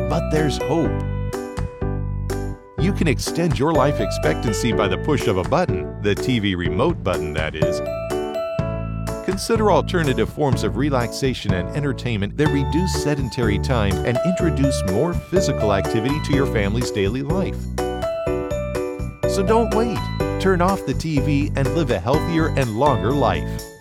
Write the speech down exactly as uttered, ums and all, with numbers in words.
But there's hope. You can extend your life expectancy by the push of a button, the T V remote button, that is. Consider alternative forms of relaxation and entertainment that reduce sedentary time and introduce more physical activity to your family's daily life. So don't wait. Turn off the T V and live a healthier and longer life.